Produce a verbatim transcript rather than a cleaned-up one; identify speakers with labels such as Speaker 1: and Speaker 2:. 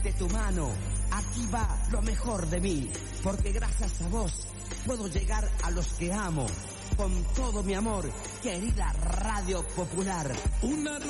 Speaker 1: de tu mano. Aquí va lo mejor de mí, porque gracias a vos puedo llegar a los que amo. Con todo mi amor, querida Radio Popular.
Speaker 2: Una